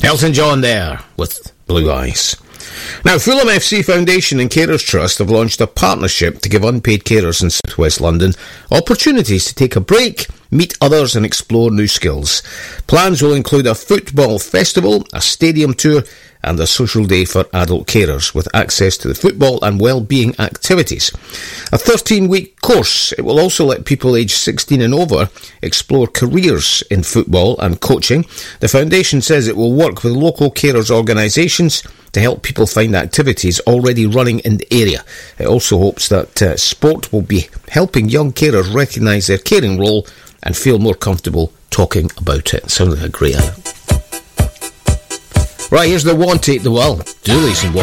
Elton John there with Blue Eyes. Now, Fulham FC Foundation and Carers Trust have launched a partnership to give unpaid carers in South West London opportunities to take a break, meet others and explore new skills. Plans will include a football festival, a stadium tour and a social day for adult carers with access to the football and well-being activities. A 13-week course. It will also let people aged 16 and over explore careers in football and coaching. The foundation says it will work with local carers organisations to help people find activities already running in the area. It also hopes that sport will be helping young carers recognise their caring role and feel more comfortable talking about it. Sounds like a great idea. Right, here's the one take the well. Doolies and one.